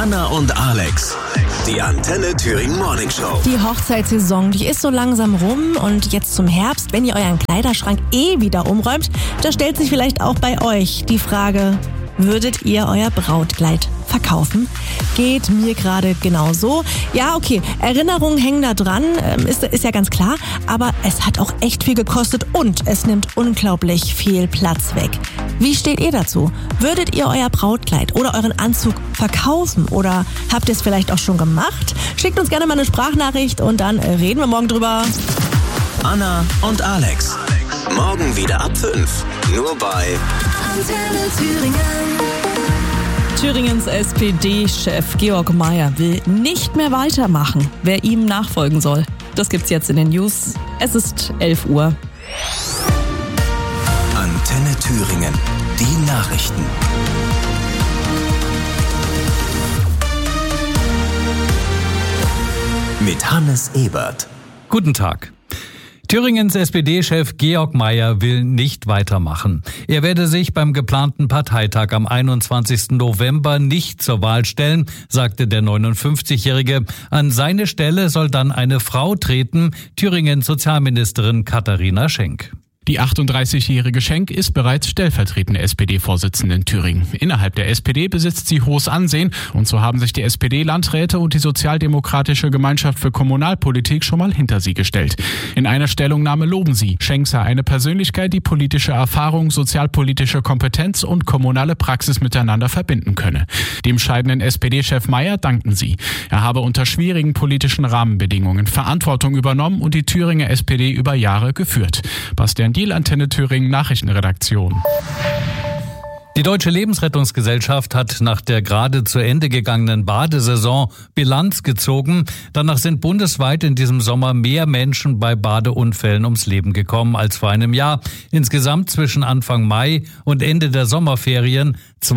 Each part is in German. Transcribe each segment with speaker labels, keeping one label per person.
Speaker 1: Anna und Alex, die Antenne Thüringen Morning Show.
Speaker 2: Die Hochzeitssaison, die ist so langsam rum und jetzt zum Herbst, wenn ihr euren Kleiderschrank wieder umräumt, da stellt sich vielleicht auch bei euch die Frage, würdet ihr euer Brautkleid verkaufen? Geht mir gerade genauso. Ja, okay, Erinnerungen hängen da dran, ist ja ganz klar, aber es hat auch echt viel gekostet und es nimmt unglaublich viel Platz weg. Wie steht ihr dazu? Würdet ihr euer Brautkleid oder euren Anzug verkaufen oder habt ihr es vielleicht auch schon gemacht? Schickt uns gerne mal eine Sprachnachricht und dann reden wir morgen drüber.
Speaker 1: Anna und Alex. Morgen wieder ab 5. Nur bei
Speaker 3: Antenne Thüringen.
Speaker 4: Thüringens SPD-Chef Georg Mayer will nicht mehr weitermachen. Wer ihm nachfolgen soll, das gibt's jetzt in den News. Es ist 11 Uhr.
Speaker 1: Antenne Thüringen. Die Nachrichten. Mit Hannes Ebert.
Speaker 5: Guten Tag. Thüringens SPD-Chef Georg Mayer will nicht weitermachen. Er werde sich beim geplanten Parteitag am 21. November nicht zur Wahl stellen, sagte der 59-Jährige. An seine Stelle soll dann eine Frau treten, Thüringens Sozialministerin Katharina Schenk.
Speaker 6: Die 38-jährige Schenk ist bereits stellvertretende SPD-Vorsitzende in Thüringen. Innerhalb der SPD besitzt sie hohes Ansehen und so haben sich die SPD-Landräte und die Sozialdemokratische Gemeinschaft für Kommunalpolitik schon mal hinter sie gestellt. In einer Stellungnahme loben sie, Schenk sei eine Persönlichkeit, die politische Erfahrung, sozialpolitische Kompetenz und kommunale Praxis miteinander verbinden könne. Dem scheidenden SPD-Chef Mayer dankten sie. Er habe unter schwierigen politischen Rahmenbedingungen Verantwortung übernommen und die Thüringer SPD über Jahre geführt. Bastian Diel, Antenne Thüringen Nachrichtenredaktion.
Speaker 5: Die Deutsche Lebensrettungsgesellschaft hat nach der gerade zu Ende gegangenen Badesaison Bilanz gezogen. Danach sind bundesweit in diesem Sommer mehr Menschen bei Badeunfällen ums Leben gekommen als vor einem Jahr. Insgesamt zwischen Anfang Mai und Ende der Sommerferien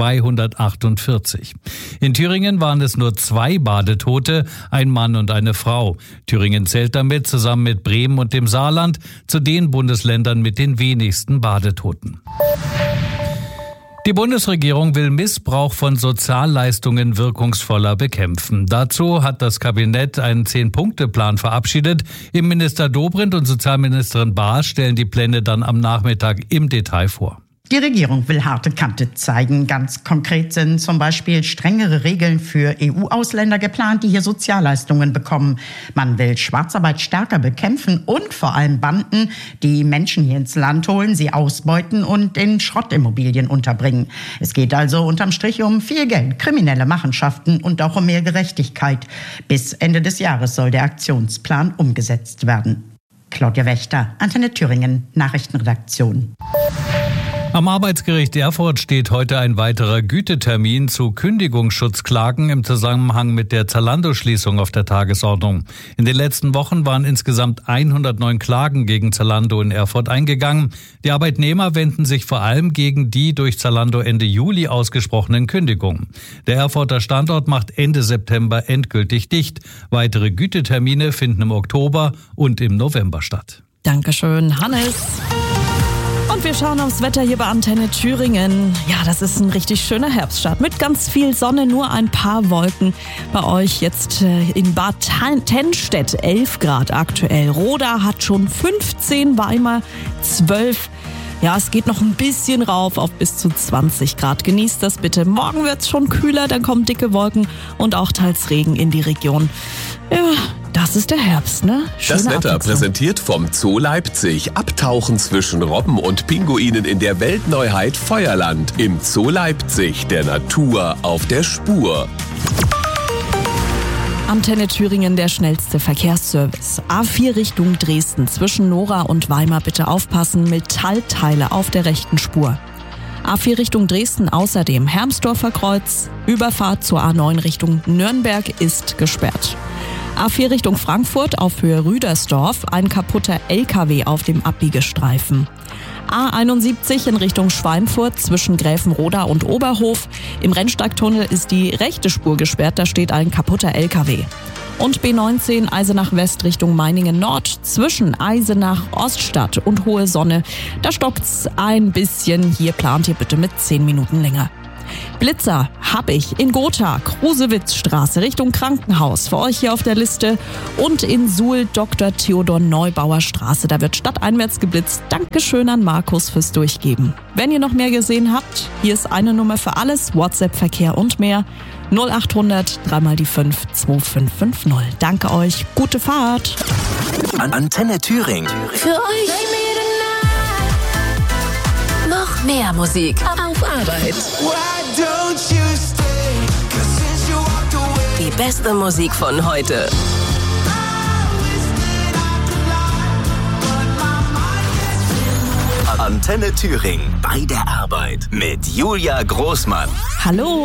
Speaker 5: 248. In Thüringen waren es nur 2 Badetote, ein Mann und eine Frau. Thüringen zählt damit zusammen mit Bremen und dem Saarland zu den Bundesländern mit den wenigsten Badetoten. Die Bundesregierung will Missbrauch von Sozialleistungen wirkungsvoller bekämpfen. Dazu hat das Kabinett einen 10-Punkte-Plan verabschiedet. Innenminister Dobrindt und Sozialministerin Baas stellen die Pläne dann am Nachmittag im Detail vor.
Speaker 7: Die Regierung will harte Kante zeigen. Ganz konkret sind zum Beispiel strengere Regeln für EU-Ausländer geplant, die hier Sozialleistungen bekommen. Man will Schwarzarbeit stärker bekämpfen und vor allem Banden, die Menschen hier ins Land holen, sie ausbeuten und in Schrottimmobilien unterbringen. Es geht also unterm Strich um viel Geld, kriminelle Machenschaften und auch um mehr Gerechtigkeit. Bis Ende des Jahres soll der Aktionsplan umgesetzt werden. Claudia Wächter, Antenne Thüringen, Nachrichtenredaktion.
Speaker 5: Am Arbeitsgericht Erfurt steht heute ein weiterer Gütetermin zu Kündigungsschutzklagen im Zusammenhang mit der Zalando-Schließung auf der Tagesordnung. In den letzten Wochen waren insgesamt 109 Klagen gegen Zalando in Erfurt eingegangen. Die Arbeitnehmer wenden sich vor allem gegen die durch Zalando Ende Juli ausgesprochenen Kündigungen. Der Erfurter Standort macht Ende September endgültig dicht. Weitere Gütetermine finden im Oktober und im November statt.
Speaker 4: Dankeschön, Hannes. Und wir schauen aufs Wetter hier bei Antenne Thüringen. Ja, das ist ein richtig schöner Herbststart mit ganz viel Sonne, nur ein paar Wolken. Bei euch jetzt in Bad Tennstedt 11 Grad aktuell. Roda hat schon 15, Weimar 12. Ja, es geht noch ein bisschen rauf auf bis zu 20 Grad. Genießt das bitte. Morgen wird's schon kühler, dann kommen dicke Wolken und auch teils Regen in die Region. Ja, das ist der Herbst, ne?
Speaker 8: Das Wetter präsentiert vom Zoo Leipzig. Abtauchen zwischen Robben und Pinguinen in der Weltneuheit Feuerland. Im Zoo Leipzig, der Natur auf der Spur.
Speaker 4: Antenne Thüringen, der schnellste Verkehrsservice. A4 Richtung Dresden. Zwischen Nora und Weimar bitte aufpassen. Metallteile auf der rechten Spur. A4 Richtung Dresden außerdem Hermsdorfer Kreuz. Überfahrt zur A9 Richtung Nürnberg ist gesperrt. A4 Richtung Frankfurt auf Höhe Rüdersdorf. Ein kaputter LKW auf dem Abbiegestreifen. A71 in Richtung Schweinfurt zwischen Gräfenroda und Oberhof. Im Rennsteigtunnel ist die rechte Spur gesperrt, da steht ein kaputter LKW. Und B19 Eisenach West Richtung Meiningen Nord zwischen Eisenach Oststadt und Hohe Sonne. Da stockt's ein bisschen. Hier plant ihr bitte mit 10 Minuten länger. Blitzer habe ich in Gotha, Krusewitzstraße Richtung Krankenhaus. Für euch hier auf der Liste. Und in Suhl Dr. Theodor Neubauer Straße. Da wird stadteinwärts geblitzt. Dankeschön an Markus fürs Durchgeben. Wenn ihr noch mehr gesehen habt, hier ist eine Nummer für alles. WhatsApp-Verkehr und mehr. 0800 3x5 2550. Danke euch. Gute Fahrt.
Speaker 1: Antenne Thüringen.
Speaker 3: Für euch noch mehr Musik auf Arbeit. Die beste Musik von heute.
Speaker 1: Antenne Thüringen bei der Arbeit mit Julia Großmann.
Speaker 4: Hallo.